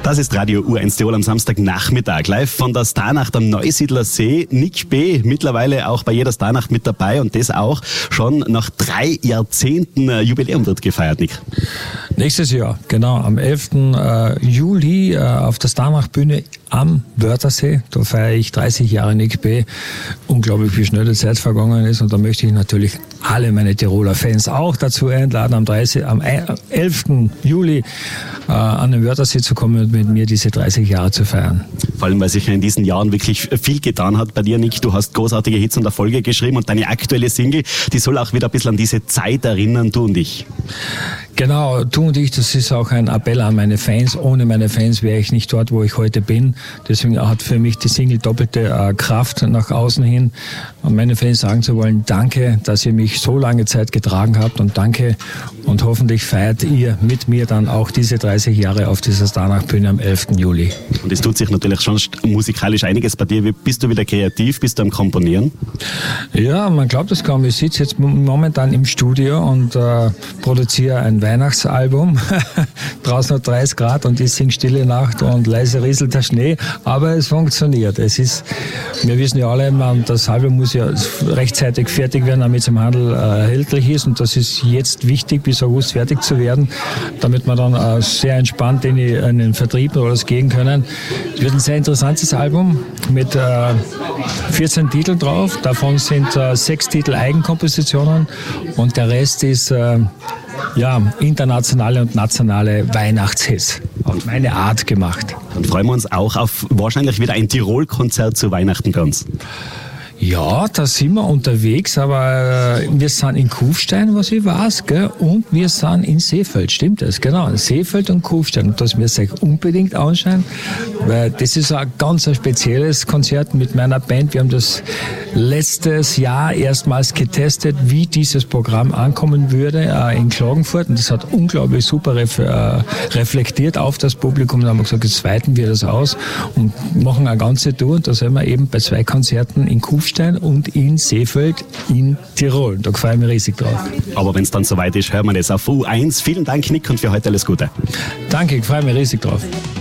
Das ist Radio U1 Tirol am Samstagnachmittag. Live von der Starnacht am Neusiedler See. Nick B. mittlerweile auch bei jeder Starnacht mit dabei und das auch schon nach 3 Jahrzehnten Jubiläum wird gefeiert, Nick. Nächstes Jahr, genau, am 11. Juli auf der Starnacht-Bühne am Wörthersee. Da feiere ich 30 Jahre Nick B. Unglaublich, wie schnell die Zeit vergangen ist. Und da möchte ich natürlich alle meine Tiroler Fans auch dazu einladen, am 11. Juli an den Wörthersee zu kommen und mit mir diese 30 Jahre zu feiern. Vor allem, weil sich ja in diesen Jahren wirklich viel getan hat bei dir, Nick. Du hast großartige Hits und Erfolge geschrieben und deine aktuelle Single, die soll auch wieder ein bisschen an diese Zeit erinnern, Du und ich. Genau, Du und ich, das ist auch ein Appell an meine Fans. Ohne meine Fans wäre ich nicht dort, wo ich heute bin. Deswegen hat für mich die Single doppelte Kraft nach außen hin. Und meine Fans sagen zu wollen, danke, dass ihr mich so lange Zeit getragen habt und danke. Und hoffentlich feiert ihr mit mir dann auch diese 30 Jahre auf dieser Starnacht-Bühne am 11. Juli. Und es tut sich natürlich schon musikalisch einiges bei dir. Bist du wieder kreativ? Bist du am Komponieren? Ja, man glaubt es kaum. Ich sitze jetzt momentan im Studio und produziere ein Weihnachtsalbum. Draußen hat 30 Grad und ich singe Stille Nacht und leise rieselt der Schnee. Aber es funktioniert. Wir wissen ja alle, das Album muss ja rechtzeitig fertig werden, damit es im Handel erhältlich ist. Und das ist jetzt wichtig, bis August fertig zu werden, damit wir dann sehr entspannt in den Vertrieb oder das gehen können. Es wird ein sehr interessantes Album mit 14 Titeln drauf. Davon sind 6 Titel Eigenkompositionen und der Rest ist internationale und nationale Weihnachtshits. Auf meine Art gemacht. Dann freuen wir uns auch auf wahrscheinlich wieder ein Tirol-Konzert zu Weihnachten bei uns. Ja, da sind wir unterwegs, aber wir sind in Kufstein, was ich weiß, gell? Und wir sind in Seefeld, stimmt das? Genau, Seefeld und Kufstein. Und das müsst ihr euch unbedingt anschauen, weil das ist ein ganz spezielles Konzert mit meiner Band. Wir haben das letztes Jahr erstmals getestet, wie dieses Programm ankommen würde in Klagenfurt. Und das hat unglaublich super reflektiert auf das Publikum. Da haben wir gesagt, jetzt weiten wir das aus und machen eine ganze Tour. Und da sind wir eben bei 2 Konzerten in Kufstein und in Seefeld in Tirol. Da freue ich mich riesig drauf. Aber wenn es dann soweit ist, hören wir das auf U1. Vielen Dank, Nick, und für heute alles Gute. Danke, ich freue mich riesig drauf.